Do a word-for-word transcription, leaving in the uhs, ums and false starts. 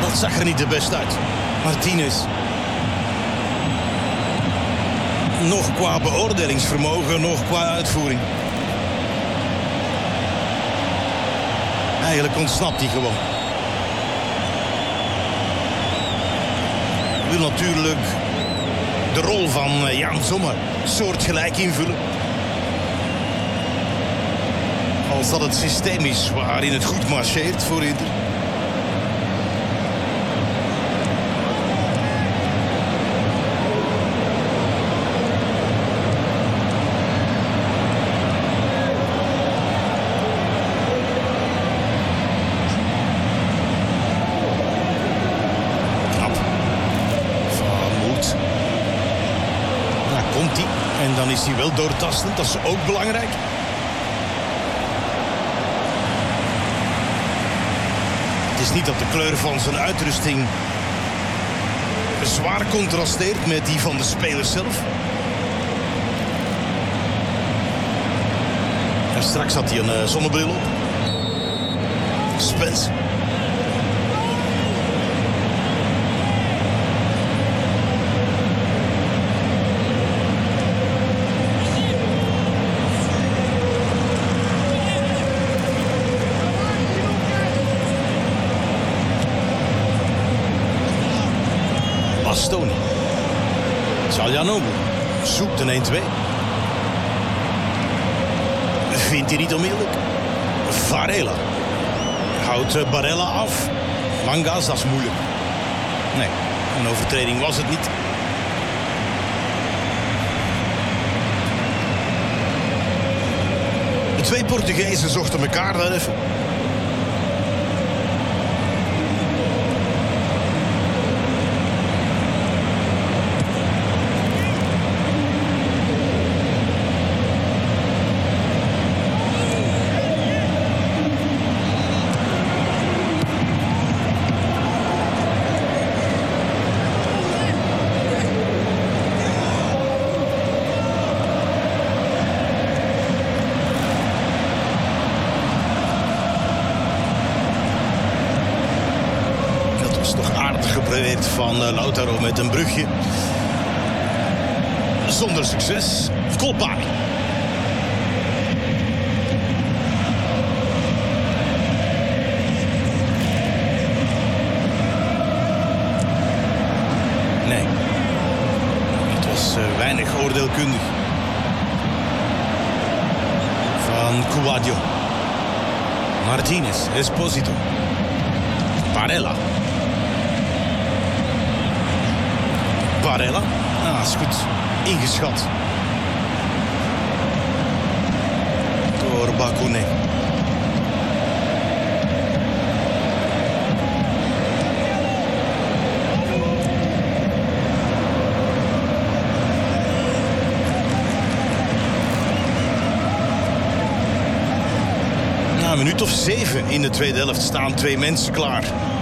Dat zag er niet de best uit. Martinez. Nog qua beoordelingsvermogen, nog qua uitvoering. Eigenlijk ontsnapt hij gewoon. Wil natuurlijk de rol van Jan Sommer soortgelijk invullen. Als dat het systeem is waarin het goed marcheert voor Inter. En dan is hij wel doortastend, dat is ook belangrijk. Het is niet dat de kleur van zijn uitrusting zwaar contrasteert met die van de spelers zelf. En straks had hij een uh, zonnebril op. Spence. Bastoni. Çalhanoğlu zoekt een één twee. Vindt hij niet onmiddellijk. Varela. Houdt Barella af. Mangas, dat is moeilijk. Nee, een overtreding was het niet. De twee Portugezen zochten elkaar daar even. Van uh, Lautaro met een brugje. Zonder succes. Kolpani. Nee. Het was uh, weinig oordeelkundig. Van Cuadio. Martinez. Esposito. Barella. Barella. Ah, is goed ingeschat. Door Bakune. Na een minuut of zeven in de tweede helft staan twee mensen klaar.